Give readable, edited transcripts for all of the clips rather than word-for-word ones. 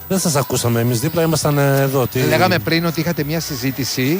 Δεν σας ακούσαμε εμείς δίπλα, ήμασταν εδώ. Λέγαμε πριν ότι είχατε μια συζήτηση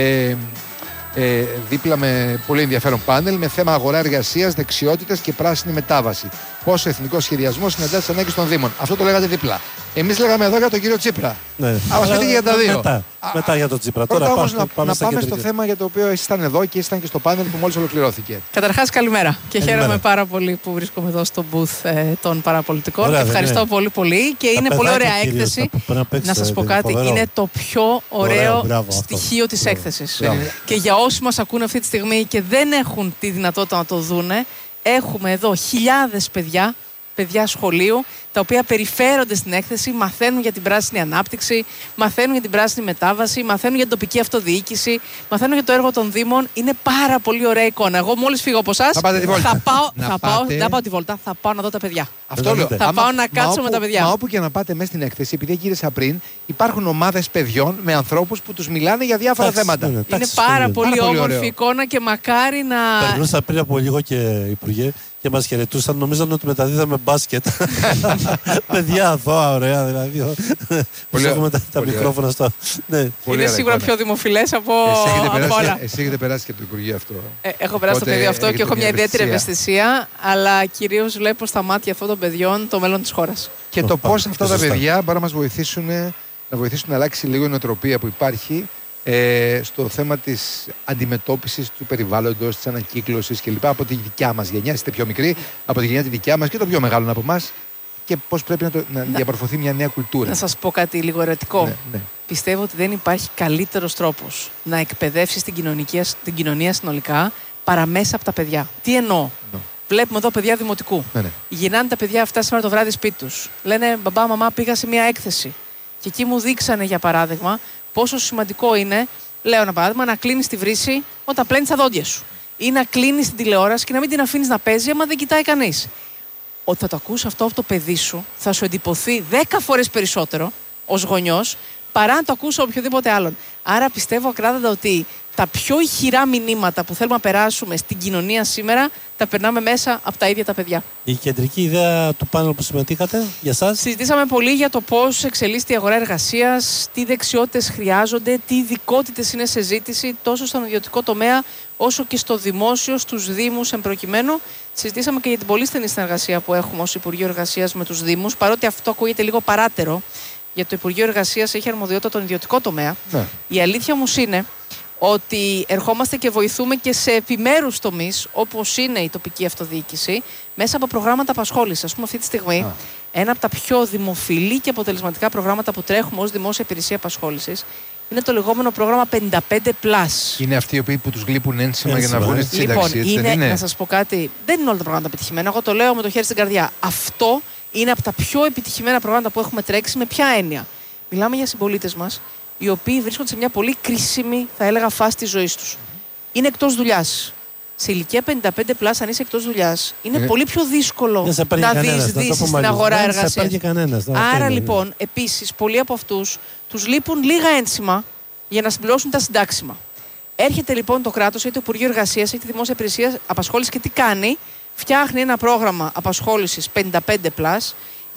δίπλα με πολύ ενδιαφέρον πάνελ με θέμα αγορά εργασίας, δεξιότητες και πράσινη μετάβαση. Πώς ο εθνικός σχεδιασμός συναντά τις ανάγκες των Δήμων. Αυτό το λέγατε δίπλα. Εμείς λέγαμε εδώ για τον κύριο Τσίπρα. Ναι. Μας πείτε για τα δύο. Μετά για τον Τσίπρα. Πρώτα όμως να πάμε στο θέμα για το οποίο εσείς ήταν εδώ και ήσταν και στο πάνελ που μόλις ολοκληρώθηκε. Καταρχάς, καλημέρα. Και χαίρομαι πάρα πολύ που βρίσκομαι εδώ στο booth των παραπολιτικών. Ωραία, ευχαριστώ πολύ. Και είναι πολύ ωραία έκθεση. Να σας πω κάτι, είναι το πιο ωραίο στοιχείο της έκθεσης. Και για όσοι μας ακούνε αυτή τη στιγμή και δεν έχουν τη δυνατότητα να το δούνε, έχουμε εδώ χιλιάδες παιδιά σχολείου, τα οποία περιφέρονται στην έκθεση, μαθαίνουν για την πράσινη ανάπτυξη, μαθαίνουν για την πράσινη μετάβαση, μαθαίνουν για την τοπική αυτοδιοίκηση, μαθαίνουν για το έργο των Δήμων. Είναι πάρα πολύ ωραία εικόνα. Εγώ μόλις φύγω από εσάς, δεν πάω τη βόλτα, θα πάω να δω τα παιδιά. Αυτό λέω. Θα πάω να κάτσω με τα παιδιά. Μα όπου και να πάτε μέσα στην έκθεση, επειδή γύρισα πριν, υπάρχουν ομάδες παιδιών με ανθρώπους που τους μιλάνε για διάφορα θέματα. Είναι πάρα πολύ όμορφη εικόνα και μακάρι να. Περνούσα πριν από λίγο και υπουργέ και μας χαιρετούσαν. Νομίζαν ότι μεταδίδαμε μπάσκετ. Παιδιά αθώα, ωραία δηλαδή. Πολύ έχουμε τα μικρόφωνα στο. Είναι σίγουρα πιο δημοφιλές από όλα. Εσύ έχετε περάσει και από το Υπουργείο αυτό. Έχω περάσει το πεδίο αυτό και έχω μια ιδιαίτερη ευαισθησία, αλλά κυρίως βλέπω στα μάτια αυτών των παιδιών το μέλλον της χώρας. Και το πώς αυτά τα παιδιά μπορούν να μας βοηθήσουν να αλλάξει λίγο η νοοτροπία που υπάρχει στο θέμα της αντιμετώπισης του περιβάλλοντος, της ανακύκλωσης κλπ. Από τη δικιά μας γενιά, είστε πιο μικροί, από τη γενιά τη δικιά μας και το πιο μεγάλο από εμάς, και πώς πρέπει να διαμορφωθεί μια νέα κουλτούρα. Να σας πω κάτι λίγο ερωτικό. Ναι. Πιστεύω ότι δεν υπάρχει καλύτερος τρόπος να εκπαιδεύσεις την κοινωνία συνολικά παρά μέσα από τα παιδιά. Τι εννοώ? Βλέπουμε εδώ παιδιά δημοτικού. Γυρνάνε τα παιδιά αυτά σήμερα το βράδυ σπίτι τους. Λένε, μπαμπά, μαμά, πήγα σε μια έκθεση. Και εκεί μου δείξανε, για παράδειγμα, πόσο σημαντικό είναι, λέω ένα παράδειγμα, να κλείνεις τη βρύση όταν πλένεις τα δόντια σου. Ή να κλείνεις την τηλεόραση και να μην την αφήνεις να παίζει άμα δεν κοιτάει κανείς. Ότι θα το ακούσει αυτό από το παιδί σου, θα σου εντυπωθεί 10 φορές περισσότερο ως γονιός, παρά να το ακούσει οποιοδήποτε άλλον. Άρα πιστεύω ακράδαντα ότι τα πιο ηχηρά μηνύματα που θέλουμε να περάσουμε στην κοινωνία σήμερα τα περνάμε μέσα από τα ίδια τα παιδιά. Η κεντρική ιδέα του πάνελ που συμμετείχατε για σας? Συζητήσαμε πολύ για το πώς εξελίσσεται η αγορά εργασίας, τι δεξιότητες χρειάζονται, τι ειδικότητες είναι σε ζήτηση τόσο στον ιδιωτικό τομέα όσο και στο δημόσιο, στους Δήμους εμπροκειμένου. Συζητήσαμε και για την πολύ στενή συνεργασία που έχουμε ως Υπουργείο Εργασίας με τους Δήμους, παρότι αυτό ακούγεται λίγο παράτερο, γιατί το Υπουργείο Εργασίας έχει αρμοδιότητα τον ιδιωτικό τομέα. Η αλήθεια όμως είναι ότι ερχόμαστε και βοηθούμε και σε επιμέρους τομείς, όπως είναι η τοπική αυτοδιοίκηση, μέσα από προγράμματα απασχόλησης. Ας πούμε, αυτή τη στιγμή, ένα από τα πιο δημοφιλή και αποτελεσματικά προγράμματα που τρέχουμε ως δημόσια υπηρεσία απασχόλησης είναι το λεγόμενο πρόγραμμα 55+. Είναι αυτοί οι οποίοι που τους γλύπουν ένσημα για να βγουν στη σύνταξη. Λοιπόν, να σας πω κάτι, δεν είναι όλα τα προγράμματα επιτυχημένα. Εγώ το λέω με το χέρι στην καρδιά. Αυτό είναι από τα πιο επιτυχημένα προγράμματα που έχουμε τρέξει. Με ποια έννοια? Μιλάμε για συμπολίτες μας, οι οποίοι βρίσκονται σε μια πολύ κρίσιμη, θα έλεγα, φάση της ζωής τους. Είναι εκτός δουλειάς. Σε ηλικία 55+, αν είσαι εκτός δουλειάς, είναι πολύ πιο δύσκολο να διεισδύσεις στην αγορά εργασίας. Άρα λοιπόν, επίσης, πολλοί από αυτούς τους λείπουν λίγα ένσημα για να συμπληρώσουν τα συντάξιμα. Έρχεται λοιπόν το κράτος, έχει το Υπουργείο Εργασίας, έχει τη Δημόσια Υπηρεσία Απασχόλησης και τι κάνει? Φτιάχνει ένα πρόγραμμα απασχόλησης 55+,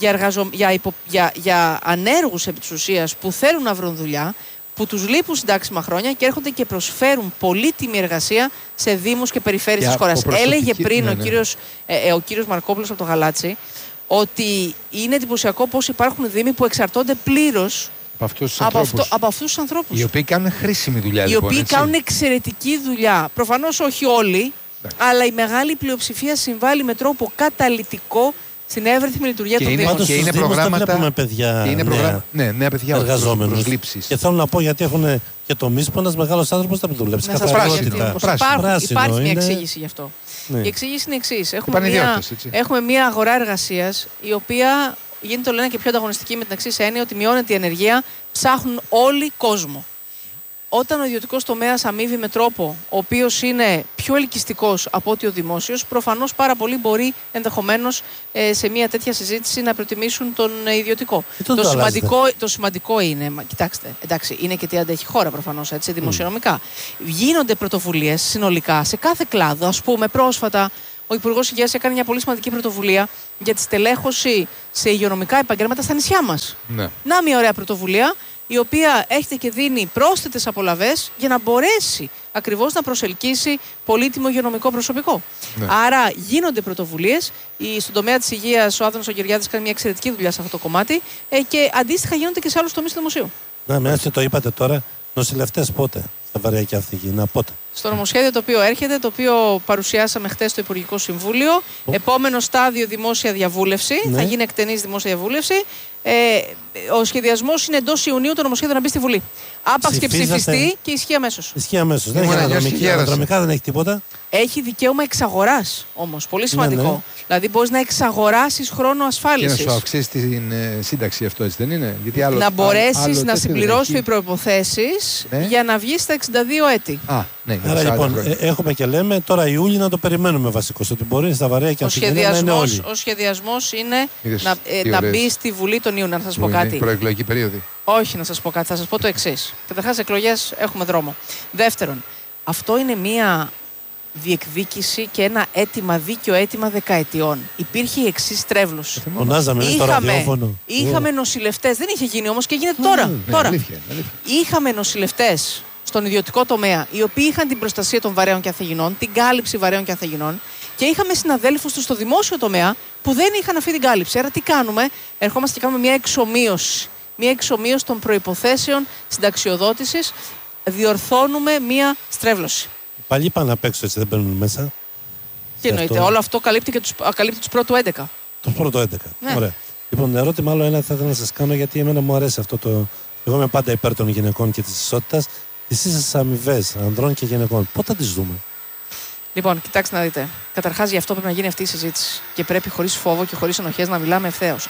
για ανέργους επί της ουσίας που θέλουν να βρουν δουλειά, που τους λείπουν συντάξιμα χρόνια και έρχονται και προσφέρουν πολύτιμη εργασία σε δήμους και περιφέρειες της χώρας. Έλεγε πριν ο κύριος Μαρκόπουλος από το Γαλάτσι ότι είναι εντυπωσιακό πως υπάρχουν δήμοι που εξαρτώνται πλήρως από αυτούς τους ανθρώπους. Οι οποίοι κάνουν χρήσιμη δουλειά. Οι οποίοι κάνουν εξαιρετική δουλειά. Προφανώς όχι όλοι, αλλά η μεγάλη πλειοψηφία συμβάλλει με τρόπο καταλυτικό στην εύρυθμη λειτουργία των Δήμων. Και είναι προγράμματα με παιδιά. Νέα παιδιά εργαζόμενους. Και θέλω να πω, γιατί έχουν και τομείς που ένας μεγάλος άνθρωπος θα δουλέψει. Υπάρχει μια εξήγηση γι' αυτό. Η εξήγηση είναι εξής. Έχουμε μια αγορά εργασίας η οποία γίνεται το λένε και πιο ανταγωνιστική με την εξής έννοια ότι μειώνεται η ανεργία, ψάχνουν όλοι κόσμο. Όταν ο ιδιωτικός τομέας αμείβει με τρόπο ο οποίος είναι πιο ελκυστικός από ότι ο δημόσιος, προφανώς πάρα πολλοί μπορεί ενδεχομένως σε μια τέτοια συζήτηση να προτιμήσουν τον ιδιωτικό. Το σημαντικό είναι, κοιτάξτε, εντάξει, είναι και τι αντέχει η χώρα προφανώς, έτσι, δημοσιονομικά. Γίνονται πρωτοβουλίες συνολικά σε κάθε κλάδο. Ας πούμε, πρόσφατα ο Υπουργός Υγείας έκανε μια πολύ σημαντική πρωτοβουλία για τη στελέχωση σε υγειονομικά επαγγέλματα στα νησιά μας. Ναι. Να μια ωραία πρωτοβουλία, η οποία έρχεται και δίνει πρόσθετες απολαβές για να μπορέσει ακριβώς να προσελκύσει πολύτιμο υγειονομικό προσωπικό. Ναι. Άρα γίνονται πρωτοβουλίες. Στον τομέα της υγείας ο Άδωνος ο Γεωργιάδης κάνει μια εξαιρετική δουλειά σε αυτό το κομμάτι και αντίστοιχα γίνονται και σε άλλους τομείς του δημοσίου. Ναι, με το είπατε τώρα, νοσηλευτές πότε στα βαριά και αυθυγιεινά, πότε? Στο νομοσχέδιο το οποίο έρχεται, το οποίο παρουσιάσαμε χθες στο Υπουργικό Συμβούλιο, επόμενο στάδιο δημόσια διαβούλευση, θα γίνει εκτενής δημόσια διαβούλευση. Ο σχεδιασμός είναι εντός Ιουνίου το νομοσχέδιο να μπει στη Βουλή. Άπαξ και ψηφιστεί και ισχύει αμέσως. Ισχύει αμέσως. Δεν έχει αναδρομικά, δεν έχει τίποτα. Έχει δικαίωμα εξαγοράς όμως. Πολύ σημαντικό. Ναι. Δηλαδή μπορείς να εξαγοράσεις χρόνο ασφάλισης. Και να σου αυξήσει την σύνταξη αυτό, έτσι δεν είναι? Γιατί άλλο, να μπορέσεις να συμπληρώσεις οι προϋποθέσεις για να βγεις στα 62 έτη. Ναι, άρα λοιπόν έχουμε και λέμε τώρα Ιούλιο να το περιμένουμε βασικώς. Ότι μπορεί στα βαρέα και αυθυγιεινά να είναι όλοι. Ο σχεδιασμός είναι να μπει στη Βουλή τον Ιούνιο. Να σας πω κάτι. Προεκλογική περίοδο. Όχι, να σας πω κάτι. Θα σας πω το εξής. Καταρχάς, εκλογές έχουμε δρόμο. Δεύτερον, αυτό είναι μία διεκδίκηση και ένα αίτημα, δίκαιο αίτημα δεκαετιών. Υπήρχε η εξής στρέβλωση. Είχαμε νοσηλευτές, δεν είχε γίνει όμως και γίνεται τώρα. Αλήθεια. Είχαμε νοσηλευτές στον ιδιωτικό τομέα, οι οποίοι είχαν την προστασία των βαρέων και αθεγινών, την κάλυψη βαρέων και αθεγινών, και είχαμε συναδέλφους τους στο δημόσιο τομέα που δεν είχαν αυτή την κάλυψη. Άρα τι κάνουμε? Ερχόμαστε και κάνουμε μια εξομοίωση. Μια εξομοίωση των προϋποθέσεων συνταξιοδότησης. Διορθώνουμε μια στρέβλωση. Πάλι πάνε απ' έξω, έτσι δεν μπαίνουν μέσα. Τι εννοείται? Όλο αυτό καλύπτει τους πρώτου 11. Τους πρώτου 11. Ναι. Ωραία. Λοιπόν, ερώτημα άλλο ένα θα ήθελα να σας κάνω, γιατί εμένα μου αρέσει αυτό το. Εγώ είμαι πάντα υπέρ των γυναικών και της ισότητας. Τις ίσες αμοιβές ανδρών και γυναικών. Πότε θα τις δούμε? Λοιπόν, κοιτάξτε να δείτε. Καταρχάς, γι' αυτό πρέπει να γίνει αυτή η συζήτηση. Και πρέπει χωρίς φόβο και χωρίς ενοχές να μιλάμε ευθέως.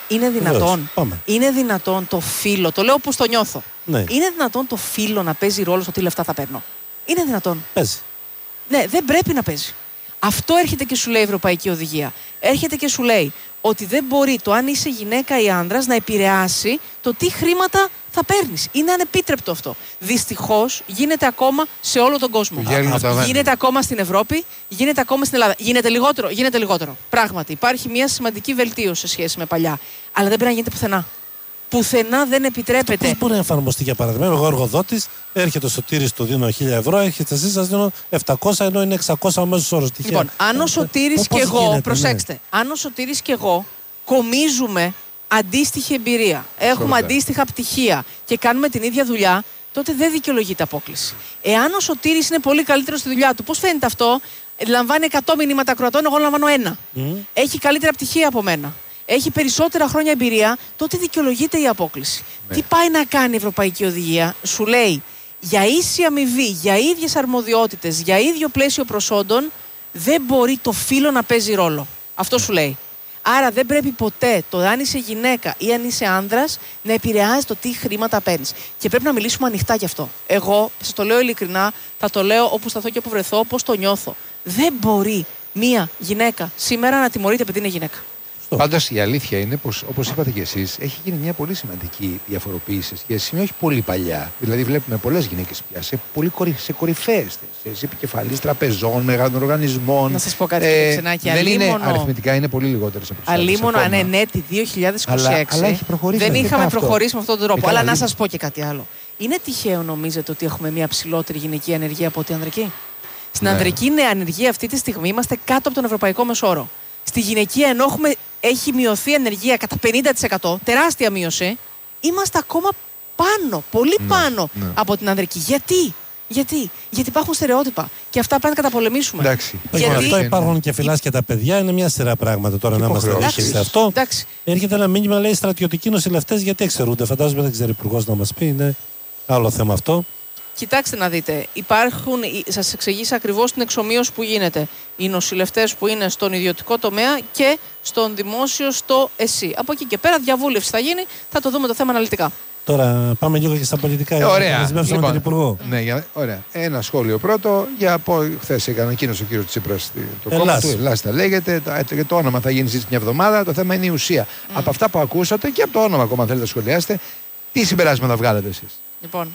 Είναι δυνατόν το φύλο, το λέω όπως το νιώθω. Ναι. Είναι δυνατόν το φύλο να παίζει ρόλο στο τι λεφτά θα παίρνω? Είναι δυνατόν? Παίζει. Ναι, δεν πρέπει να παίζει. Αυτό έρχεται και σου λέει η Ευρωπαϊκή Οδηγία. Έρχεται και σου λέει ότι δεν μπορεί το αν είσαι γυναίκα ή άνδρας να επηρεάσει το τι χρήματα θα παίρνεις. Είναι ανεπίτρεπτο αυτό. Δυστυχώς γίνεται ακόμα σε όλο τον κόσμο. Γίνεται ακόμα στην Ευρώπη, γίνεται ακόμα στην Ελλάδα. Γίνεται λιγότερο. Πράγματι, υπάρχει μια σημαντική βελτίωση σε σχέση με παλιά. Αλλά δεν πρέπει να γίνεται πουθενά. Πουθενά δεν επιτρέπεται. Πώς μπορεί να εφαρμοστεί, για παράδειγμα? Εγώ εργοδότης, έρχεται ο Σωτήρης, του δίνω 1.000 ευρώ, έρχεται εσείς, σας δίνω 700, ενώ είναι 600 ο μέσος όρος. Λοιπόν, αν ο Σωτήρης και εγώ, προσέξτε, αν ο Σωτήρης και εγώ κομίζουμε αντίστοιχη εμπειρία, έχουμε αντίστοιχα πτυχία και κάνουμε την ίδια δουλειά, τότε δεν δικαιολογείται απόκληση. Εάν ο Σωτήρης είναι πολύ καλύτερος στη δουλειά του, πώς φαίνεται αυτό? Λαμβάνει 100 μηνύματα ακροατών, εγώ λαμβάνω 1. Έχει καλύτερα πτυχία από μένα. Έχει περισσότερα χρόνια εμπειρία, τότε δικαιολογείται η απόκληση. Τι πάει να κάνει η Ευρωπαϊκή Οδηγία? Σου λέει για ίση αμοιβή, για ίδιες αρμοδιότητες, για ίδιο πλαίσιο προσόντων, δεν μπορεί το φύλο να παίζει ρόλο. Αυτό σου λέει. Άρα δεν πρέπει ποτέ το αν είσαι γυναίκα ή αν είσαι άνδρας να επηρεάζει το τι χρήματα παίρνεις. Και πρέπει να μιλήσουμε ανοιχτά γι' αυτό. Εγώ, σας το λέω ειλικρινά, θα το λέω όπου σταθώ και όπου βρεθώ, όπως το νιώθω. Δεν μπορεί μία γυναίκα σήμερα να τιμωρείται επειδή είναι γυναίκα. Πάντως η αλήθεια είναι πως, όπως είπατε και εσείς, έχει γίνει μια πολύ σημαντική διαφοροποίηση σε σχέση με όχι πολύ παλιά. Δηλαδή, βλέπουμε πολλές γυναίκες πια σε κορυφαίες θέσεις, σε επικεφαλής τραπεζών, μεγάλων οργανισμών. Να σας πω κάτι, Ξενάκη. Δεν είναι αριθμητικά, είναι πολύ λιγότερες από τις άλλες. Αλίμονο, αν είναι τη 2026. Αλλά έχει προχωρήσει. Δεν είχαμε προχωρήσει με αυτόν τον τρόπο. Αλλά να σας πω και κάτι άλλο. Είναι τυχαίο, νομίζετε, ότι έχουμε μια ψηλότερη γυναική ανεργία από ότι ανδρική? Στην ανδρική ανεργία αυτή τη στιγμή είμαστε κάτω από τον ευρωπαϊκό μεσόρο. Στη γυναικεία, ενώ έχει μειωθεί η ανεργία κατά 50%, τεράστια μείωση, είμαστε ακόμα πάνω, πολύ πάνω από την ανδρική. Γιατί υπάρχουν στερεότυπα και αυτά πρέπει να καταπολεμήσουμε. Εντάξει. Γιατί αυτό υπάρχουν και φυλάσσια τα παιδιά, είναι μια σειρά πράγματα τώρα να είμαστε δίκαιοι σε αυτό. Εντάξει. Έρχεται ένα μήνυμα, λέει στρατιωτικοί νοσηλευτές, γιατί εξαιρούνται? Φαντάζομαι δεν ξέρει ο Υπουργός να μας πει, είναι άλλο θέμα αυτό. Κοιτάξτε να δείτε, σας εξηγήσα ακριβώς την εξομοίωση που γίνεται. Οι νοσηλευτές που είναι στον ιδιωτικό τομέα και στον δημόσιο στο ΕΣΥ. Από εκεί και πέρα διαβούλευση θα γίνει, θα το δούμε το θέμα αναλυτικά. Τώρα πάμε λίγο και στα πολιτικά. Ωραία. Να δεσμεύσουμε τον Υπουργό. Ναι, ωραία. Ένα σχόλιο πρώτο. Χθες ανακοίνωσε ο κύριος Τσίπρας το κόμμα του. Ελλάς τα λέγεται. Το όνομα θα γίνει στις μια εβδομάδα. Το θέμα είναι η ουσία. Από αυτά που ακούσατε και από το όνομα ακόμα θέλετε να σχολιάσετε, τι συμπεράσματα βγάλετε εσείς? Λοιπόν,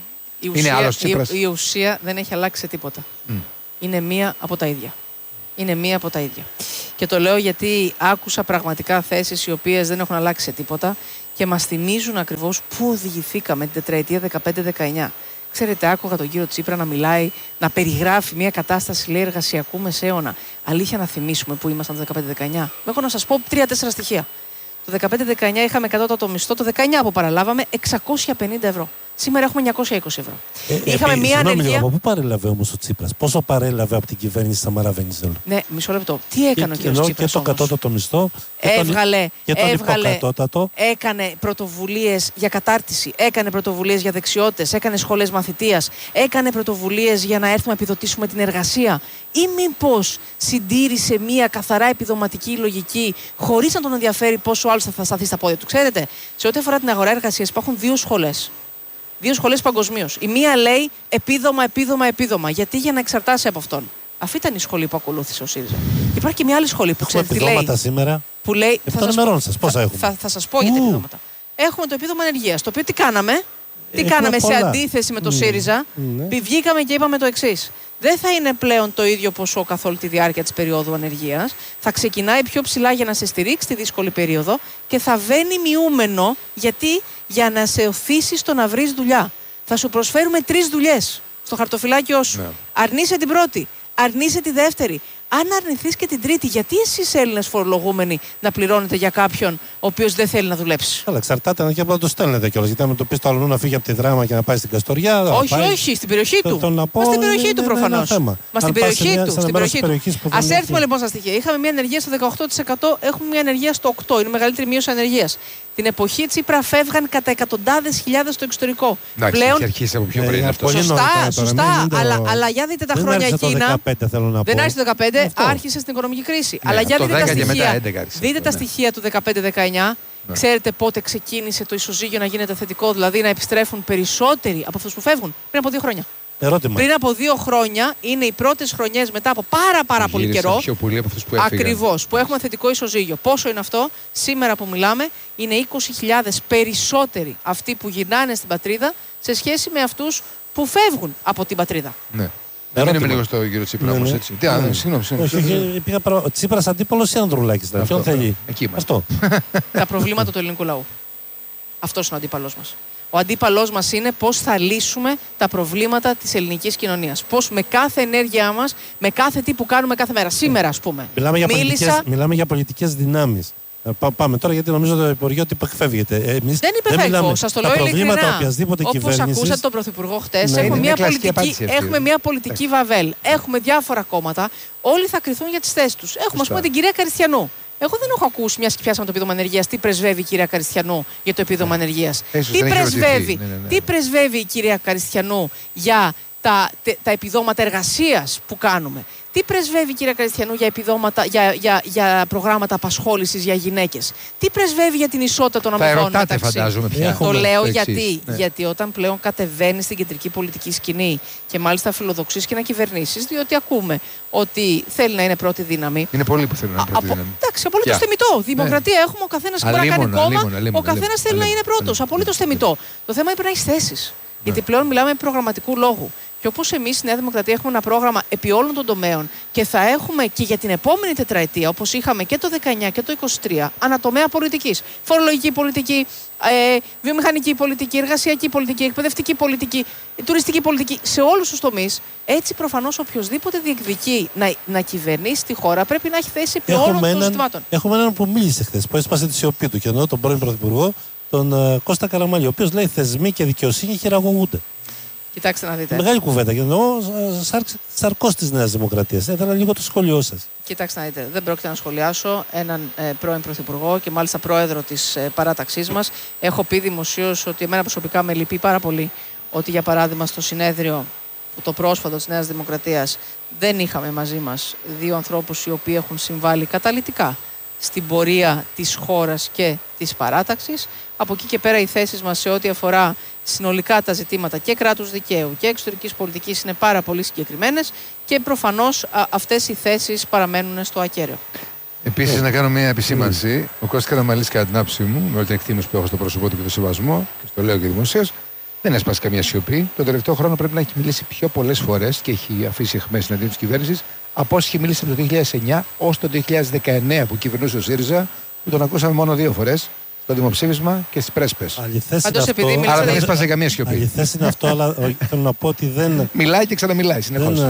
η ουσία δεν έχει αλλάξει σε τίποτα. Είναι μία από τα ίδια. Και το λέω γιατί άκουσα πραγματικά θέσεις οι οποίες δεν έχουν αλλάξει σε τίποτα και μας θυμίζουν ακριβώς πού οδηγηθήκαμε την τετραετία 15-19. Ξέρετε, άκουγα τον κύριο Τσίπρα να μιλάει, να περιγράφει μια κατάσταση, λέει, εργασιακού μεσαίωνα. Αλήθεια, να θυμίσουμε πού ήμασταν το 15-19. Έχω να σας πω 3-4 στοιχεία. Το 15-19 είχαμε κατώτατο μισθό, το 19 που παραλάβαμε 650 ευρώ. Σήμερα έχουμε 920 ευρώ. Είχαμε μία ανεργία. Από πού παρέλαβε όμως ο Τσίπρας, πόσο παρέλαβε από την κυβέρνηση Σαμαρά Βενιζέλου? Ναι, μισό λεπτό. Τι έκανε ο κ. Τσίπρας? Και το κατώτατο μισθό. Έβγαλε. Υποκατώτατο. Έκανε πρωτοβουλίες για κατάρτιση. Έκανε πρωτοβουλίες για δεξιότητες. Έκανε σχολές μαθητείας. Έκανε πρωτοβουλίες για να έρθουμε να επιδοτήσουμε την εργασία. Ή μήπως συντήρησε μία καθαρά επιδοματική λογική, χωρίς να τον ενδιαφέρει πόσο άλλο θα σταθεί στα πόδια του? Ξέρετε, σε ό,τι αφορά την αγορά εργασίας, υπάρχουν δύο σχολές. Δύο σχολές παγκοσμίως. Η μία λέει επίδομα. Γιατί? Για να εξαρτάσει από αυτόν. Αυτή ήταν η σχολή που ακολούθησε ο ΣΥΡΙΖΑ. Υπάρχει και μια άλλη σχολή που ξέρετε τι λέει. Επιδόματα σήμερα. Που λέει. Πόσα έχουμε? Θα σας πω για τα επιδόματα. Έχουμε το επίδομα ανεργίας. Το οποίο τι κάναμε? Σε αντίθεση με το ΣΥΡΙΖΑ? Βγήκαμε και είπαμε το εξής. Δεν θα είναι πλέον το ίδιο ποσό καθ' όλη τη διάρκεια της περίοδου ανεργίας. Θα ξεκινάει πιο ψηλά για να σε στηρίξει τη δύσκολη περίοδο και θα βαίνει μειούμενο. Γιατί? Για να σε οθήσει στο να βρεις δουλειά. Θα σου προσφέρουμε 3 δουλειές στο χαρτοφυλάκιό σου. Ναι. Αρνείσαι την πρώτη, αρνείσαι τη δεύτερη. Αν αρνηθείς και την τρίτη, γιατί εσείς Έλληνες φορολογούμενοι να πληρώνετε για κάποιον ο οποίος δεν θέλει να δουλέψει? Καλά, εξαρτάται και από να το στέλνετε κιόλας. Γιατί αν το πει το αλλού να φύγει από τη Δράμα και να πάει στην Καστοριά. Όχι, στην περιοχή του. Μα στην περιοχή του προφανώς. Μα στην περιοχή του. Ας έρθουμε λοιπόν στα στοιχεία. Είχαμε μια ανεργία στο 18%, έχουμε μια ανεργία στο 8%. Είναι η μεγαλύτερη μείωση ανεργίας. Την εποχή Τσίπρα φεύγαν κατά εκατοντάδες χιλιάδες στο εξωτερικό. Πλέον. Έχει αρχίσει από πιο πριν αυτό. Σωστά. Αλλά για δείτε τα χρόνια εκείνα. Δεν άρχισε το 2015. Άρχισε στην οικονομική κρίση. Ναι, αλλά για δείτε τα στοιχεία. Δείτε τα στοιχεία του 15-19. Ξέρετε πότε ξεκίνησε το ισοζύγιο να γίνεται θετικό, δηλαδή να επιστρέφουν περισσότεροι από αυτούς που φεύγουν? Πριν από 2 χρόνια. Ερώτημα. Πριν από 2 χρόνια είναι οι πρώτες χρονιές μετά από πάρα πολύ καιρό. Ακριβώς, που έχουμε θετικό ισοζύγιο. Πόσο είναι αυτό? Σήμερα που μιλάμε είναι 20.000 περισσότεροι αυτοί που γυρνάνε στην πατρίδα σε σχέση με αυτούς που φεύγουν από την πατρίδα. Ναι. Δεν μείνουμε λίγο στο κύριο Τσίπρα όμως έτσι. Συγγνώμη. Ο Τσίπρας αντίπαλος ή Ανδρουλάκης? Ποιον θέλει? Αυτό. Τα προβλήματα του ελληνικού λαού. Αυτός είναι ο αντίπαλός μας. Ο αντίπαλός μας είναι πώς θα λύσουμε τα προβλήματα της ελληνικής κοινωνίας. Πώς με κάθε ενέργειά μας, με κάθε τι που κάνουμε κάθε μέρα. Σήμερα, ας πούμε. Μιλάμε για πολιτικές δυνάμεις. Πάμε τώρα, γιατί νομίζω το Υπουργείο ότι υπεκφεύγεται. Δεν υπεφεύγω, σας το λέω ειλικρινά. Όπως ακούσατε τον Πρωθυπουργό χτες, έχουμε μια πολιτική βαβέλ. Έχουμε διάφορα κόμματα. Όλοι θα κριθούν για τις θέσεις τους. Έχουμε, ας πούμε, την κυρία Καριστιανού. Εγώ δεν έχω ακούσει, μια και πιάσαμε το επίδομα ανεργίας, τι πρεσβεύει η κυρία Καριστιανού για το επίδομα ανεργίας. Τι πρεσβεύει η κυρία Καριστιανού για τα επιδόματα εργασίας που κάνουμε? Τι πρεσβεύει η κυρία Καριστιανού για προγράμματα απασχόλησης για γυναίκες? Τι πρεσβεύει για την ισότητα των αμοιβών μεταξύ? Φαντάζομαι πια. Το λέω γιατί όταν πλέον κατεβαίνει στην κεντρική πολιτική σκηνή και μάλιστα φιλοδοξείς και να κυβερνήσεις, διότι ακούμε ότι θέλει να είναι πρώτη δύναμη. Είναι πολλοί που θέλουν να είναι πρώτη δύναμη. Εντάξει, απολύτως θεμιτό. Δημοκρατία έχουμε, ο καθένας μπορεί να κάνει κόμμα, ο καθένας θέλει να είναι πρώτος. Απολύτως θεμιτό. Το θέμα είναι να έχει θέσεις. Γιατί πλέον μιλάμε προγραμματικού λόγου. Και όπως εμείς στη Νέα Δημοκρατία έχουμε ένα πρόγραμμα επί όλων των τομέων και θα έχουμε και για την επόμενη τετραετία, όπως είχαμε και το 19 και το 23, ανατομέα πολιτικής. Φορολογική πολιτική, βιομηχανική πολιτική, εργασιακή πολιτική, εκπαιδευτική πολιτική, τουριστική πολιτική, σε όλους τους τομείς. Έτσι, προφανώς, οποιοδήποτε διεκδικεί να κυβερνήσει τη χώρα πρέπει να έχει θέση επί όλων των ζητημάτων. Έχουμε έναν που μίλησε χθες, που έσπασε τη σιωπή του, και εννοώ τον πρώην Πρωθυπουργό, τον Κώστα Καραμανλή, ο οποίος λέει θεσμοί και δικαιοσύνη χειραγωγούνται. Κοιτάξτε να δείτε. Μεγάλη κουβέντα. Και εννοώ σαρκός της Νέας Δημοκρατίας. Ήθελα λίγο το σχόλιο σας. Κοιτάξτε να δείτε. Δεν πρόκειται να σχολιάσω έναν πρώην Πρωθυπουργό και μάλιστα πρόεδρο της παράταξής μας. Έχω πει δημοσίως ότι εμένα προσωπικά με λυπεί πάρα πολύ ότι, για παράδειγμα, στο συνέδριο το πρόσφατο της Νέας Δημοκρατίας δεν είχαμε μαζί μας 2 ανθρώπους οι οποίοι έχουν συμβάλει καταλυτικά στην πορεία της χώρας και της παράταξης. Από εκεί και πέρα οι θέσεις μας σε ό,τι αφορά συνολικά τα ζητήματα και κράτους δικαίου και εξωτερικής πολιτικής είναι πάρα πολύ συγκεκριμένες και προφανώς αυτές οι θέσεις παραμένουν στο ακέραιο. Επίσης, να κάνω μια επισήμανση. Ο Κώστας Καραμανλής, κατά την άποψή μου, με όλη την εκτίμηση που έχω στο πρόσωπό του και το σεβασμό, και στο λέω και δημοσίως, δεν έσπασε καμία σιωπή. Τον τελευταίο χρόνο πρέπει να έχει μιλήσει πιο πολλές φορές και έχει αφήσει αιχμές συναντήσεις της κυβέρνησης από όσοι μίλησε από το 2009 ως το 2019 που κυβερνούσε ο ΣΥΡΙΖΑ, που τον ακούσαμε μόνο 2 φορές. Στο δημοψήφισμα και στις πρέσπες. Άρα δεν έσπασε καμία σιωπή. Αληθές είναι αυτό, αλλά θέλω να πω ότι δεν. Μιλάει και ξαναμιλάει συνεχώς.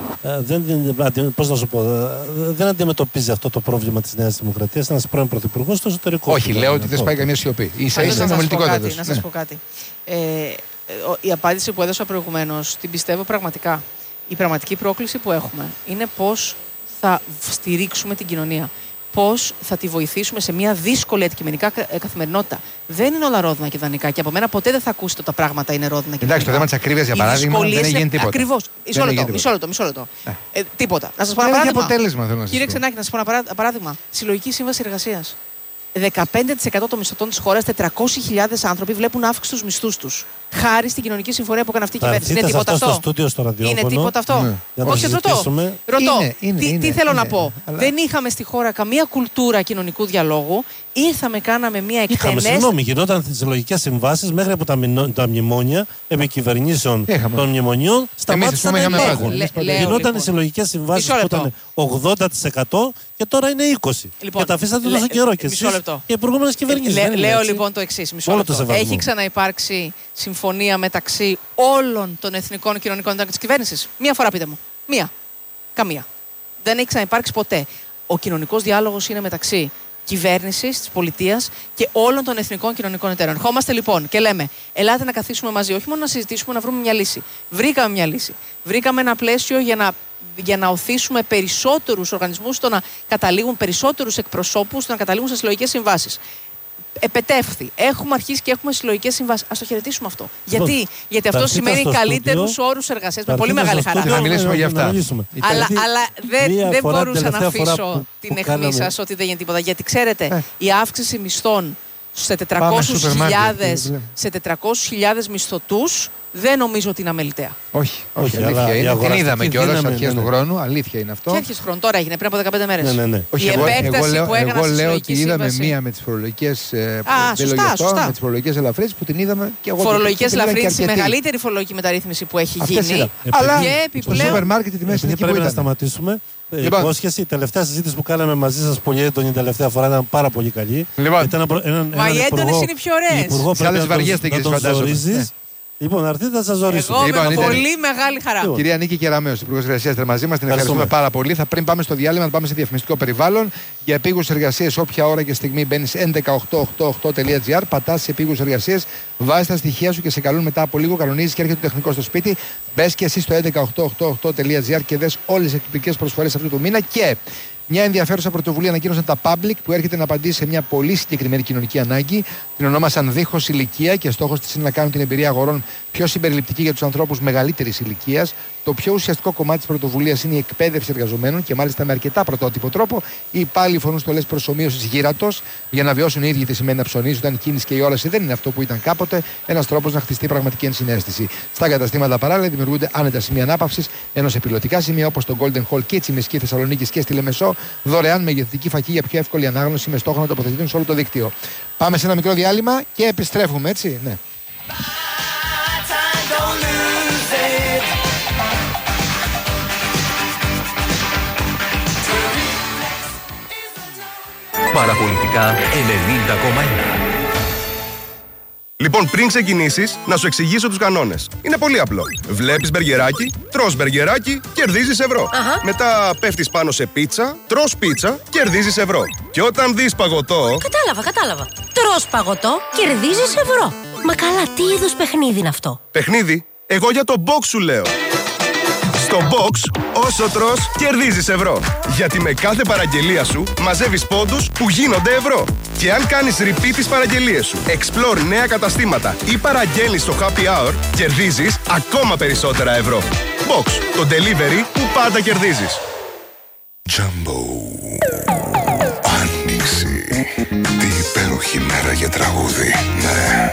Πώς να σου πω, δεν αντιμετωπίζει αυτό το πρόβλημα της Νέας Δημοκρατίας ένας πρώην πρωθυπουργός στο εσωτερικό. Όχι, λέω ότι δεν σπάει καμία σιωπή. Ίσα-ίσα είναι ομιλητικότατος. Να σας πω κάτι. Η απάντηση που έδωσα προηγουμένως την πιστεύω πραγματικά. Η πραγματική πρόκληση που έχουμε είναι πώς θα στηρίξουμε την κοινωνία. Πώς θα τη βοηθήσουμε σε μια δύσκολη αντικειμενικά καθημερινότητα. Δεν είναι όλα ρόδινα και ιδανικά και από μένα ποτέ δεν θα ακούσετε ότι τα πράγματα είναι ρόδινα και ιδανικά. Εντάξει, το θέμα της ακρίβειας για παράδειγμα δεν έγινε τίποτα. Ακριβώς. Μισό λεπτό. Τίποτα. Να σας πω ένα παράδειγμα. Κύριε Ξενάκη, να σας πω ένα παράδειγμα. Συλλογική σύμβαση εργασίας. 15% των μισθωτών της χώρας, 400.000 άνθρωποι βλέπουν αύξηση στους μισθούς τους. Χάρη στην κοινωνική συμφωνία που έκανε αυτή η κυβέρνηση. Είναι τίποτα αυτό? Είναι τίποτα αυτό? Όχι, ρωτώ. Τι θέλω να πω. Δεν είχαμε στη χώρα καμία κουλτούρα κοινωνικού διαλόγου. Ήρθαμε, κάναμε μια εκτενές. Συγγνώμη, γινόταν συλλογικές συμβάσεις μέχρι από τα μνημόνια επί κυβερνήσεων των μνημονίων σταμάτησαν να υπάρχουν. Γινόταν συλλογικές συμβάσεις που ήταν 80% και τώρα είναι 20%. Και τα αφήσατε τόσο καιρό κι εσείς και οι προηγούμενες κυβερνήσεις. Λέω λοιπόν το εξής. Έχει ξαναυπάρξει συμφωνία μεταξύ όλων των εθνικών κοινωνικών εταίρων της κυβέρνησης? Μία φορά πείτε μου. Μία. Καμία. Δεν έχει ξαναυπάρξει ποτέ. Ο κοινωνικός διάλογος είναι μεταξύ κυβέρνησης, της πολιτείας και όλων των εθνικών κοινωνικών εταίρων. Ερχόμαστε λοιπόν και λέμε, ελάτε να καθίσουμε μαζί, όχι μόνο να συζητήσουμε, να βρούμε μια λύση. Βρήκαμε μια λύση. Βρήκαμε ένα πλαίσιο για να οθήσουμε περισσότερους οργανισμούς στο να καταλήγουν, περισσότερους εκπροσώπους στο να καταλήγουν σε συλλογικές συμβάσεις. Επετεύχθη. Έχουμε αρχίσει και έχουμε συλλογικές συμβάσεις. Ας το χαιρετήσουμε αυτό. Γιατί αυτό σημαίνει καλύτερους όρους εργασίας. Με πολύ μεγάλη χαρά. Να μιλήσουμε για αυτά. Αλλά δεν μπορούσα να αφήσω την αιχμή σας ότι δεν γίνεται τίποτα. Γιατί ξέρετε, η αύξηση μισθών σε 400.000 μισθωτούς δεν νομίζω ότι είναι αμεληταία. Όχι, αλήθεια είναι. Την είδαμε κιόλας στις αρχές του χρόνου. Αλήθεια είναι αυτό. Και αρχές του χρόνου, τώρα έγινε πριν από 15 μέρες. Ναι. Η επέκταση που έκανα εγώ λέω ότι είδαμε μία με τις φορολογικές. Με τις φορολογικές ελαφρύνσεις που την είδαμε και εγώ. Φορολογικές ελαφρύνσεις, η μεγαλύτερη φορολογική μεταρρύθμιση που έχει γίνει. Αλλά και στο σούπερ μάρκετ τη μέση πρέπει να σταματήσουμε. Υπόσχεση, η τελευταία συζήτηση που κάναμε μαζί σας πολύ έντονη την τελευταία φορά ήταν πάρα πολύ καλή. Μα οι έντονες είναι πιο ωραίες. Σε άλλες βαριέστε και φαντάζομαι. Λοιπόν, έρθετε να σας ζωρίσουμε. Εγώ με πολύ μεγάλη χαρά. Κυρία Νίκη Κεραμέως, Υπουργός Εργασίας, ήταν μαζί μας. Την ευχαριστούμε πάρα πολύ. Θα πριν πάμε στο διάλειμμα, να πάμε σε διαφημιστικό περιβάλλον. Για επίγουσες εργασίες, όποια ώρα και στιγμή μπαίνεις 11888.gr, πατάς σε επίγουσες εργασίες, βάζεις τα στοιχεία σου και σε καλούν μετά από λίγο, κανονίζεις και έρχεται το τεχνικό στο σπίτι. Μπες και εσύ στο 11888.gr και δες όλες τις εκπληκτικές προσφορές αυτού του μήνα. Και μια ενδιαφέρουσα πρωτοβουλία ανακοίνωσαν τα Public που έρχεται να απαντήσει σε μια πολύ συγκεκριμένη κοινωνική ανάγκη. Την ονόμασαν Δίχως Ηλικία και στόχος της είναι να κάνουν την εμπειρία αγορών πιο συμπεριληπτική για τους ανθρώπους μεγαλύτερης ηλικίας. Το πιο ουσιαστικό κομμάτι της πρωτοβουλίας είναι η εκπαίδευση εργαζομένων και μάλιστα με αρκετά πρωτότυπο τρόπο. Οι υπάλληλοι φωνούν στολές προσομοίωσης γύρατος για να βιώσουν οι ίδιοι τι σημαίνει να ψωνίζουν όταν η κίνηση και η όραση δεν είναι αυτό που ήταν κάποτε. Ένας τρόπος να χτιστεί πραγματική ενσυναίσθηση. Στα καταστήματα παράλληλα δημιουργούνται άνετα σημεία ανάπαυσης, ενώ σε πιλωτικά σημεία όπως το Golden Hall και η Τσιμισκή Θεσσαλονίκης και στη Λεμεσό δωρεάν μεγεθυντική φακή για πιο εύκολη ανάγνωση με στόχο να τοποθετηθούν σε όλο το δίκτυο. Πάμε σε ένα μικρό διάλειμμα και επιστρέφουμε, έτσι. Ναι. Παραπολιτικά 90,1. Λοιπόν, πριν ξεκινήσεις, να σου εξηγήσω τους κανόνες. Είναι πολύ απλό. Βλέπεις μπεργκεράκι, τρως μπεργκεράκι, κερδίζεις ευρώ. Μετά πέφτεις πάνω σε πίτσα, τρως πίτσα, κερδίζεις ευρώ. Και όταν δεις παγωτό... Κατάλαβα. Τρως παγωτό, κερδίζεις ευρώ. Μα καλά, τι είδους παιχνίδι είναι αυτό? Παιχνίδι? Εγώ για το box σου λέω. Στο box, όσο τρως, κερδίζεις ευρώ. Γιατί με κάθε παραγγελία σου μαζεύεις πόντους που γίνονται ευρώ. Και αν κάνεις repeat τις παραγγελίες σου, explore νέα καταστήματα ή παραγγέλνεις στο happy hour, κερδίζεις ακόμα περισσότερα ευρώ. Box, το delivery που πάντα κερδίζεις. Jumbo. Άνοιξη. Τι υπέροχη μέρα για τραγούδι. Ναι.